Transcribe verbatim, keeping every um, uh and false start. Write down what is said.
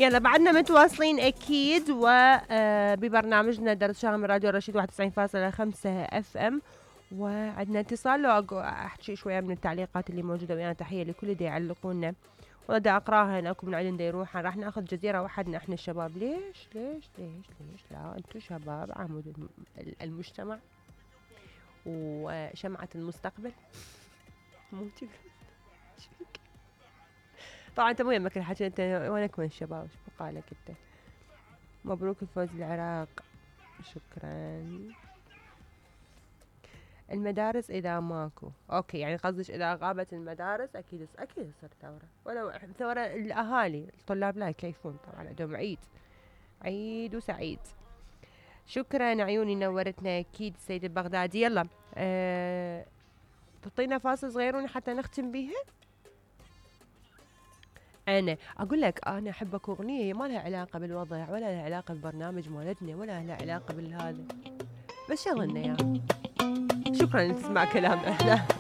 يلا بعدنا متواصلين أكيد وببرنامجنا درس شاغل من راديو رشيد واحد وتسعين فاصلة خمسة اف ام. وعندنا اتصال، لو احكي شويه من التعليقات اللي موجوده ويانا. تحيه لكل اللي يعلقونا والله دا اقراها هناكم من عندنا يروح. راح ناخذ جزيره وحدنا احنا الشباب. ليش ليش ليش ليش لا انتم شباب عمود المجتمع وشمعه المستقبل. مو كذا طبعا انت مو يمك الحكي، انت وينك وين الشباب؟ شو بقالك انت؟ مبروك الفوز للعراق. شكرا. المدارس اذا ماكو اوكي، يعني قصدك اذا غابت المدارس اكيد اكيد تصير ثوره، ولو ثوره الاهالي الطلاب لا يكيفون طبعا عندهم عيد عيد وسعيد. شكرا عيوني نورتنا اكيد السيد البغدادي. يلا أه تعطينا فاصل صغيرون حتى نختم بيها. انا اقول لك انا احبك اغنيه ما لها علاقه بالوضع ولا لها علاقه بالبرنامج مالتنا ولا لها علاقه بالهذا، بس شغلنا اياها. شكرا ان تسمع كلامنا.